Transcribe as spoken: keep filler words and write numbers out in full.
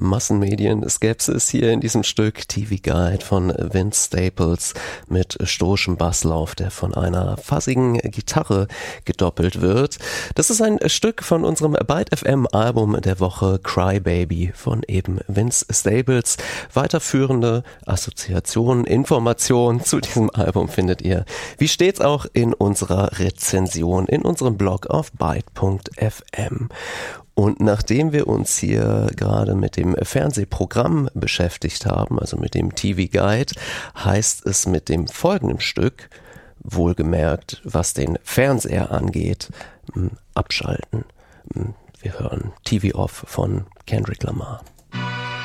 Massenmedien Skepsis hier in diesem Stück T V Guide von Vince Staples mit stoischem Basslauf, der von einer fuzzigen Gitarre gedoppelt wird. Das ist ein Stück von unserem Byte F M Album der Woche Cry Baby von eben Vince Staples. Weiterführende Assoziationen, Informationen zu diesem Album findet ihr, wie stets auch in unserer Rezension, in unserem Blog auf byte punkt f m. Und nachdem wir uns hier gerade mit dem Fernsehprogramm beschäftigt haben, also mit dem T V Guide, heißt es mit dem folgenden Stück, wohlgemerkt, was den Fernseher angeht, abschalten. Wir hören T V Off von Kendrick Lamar.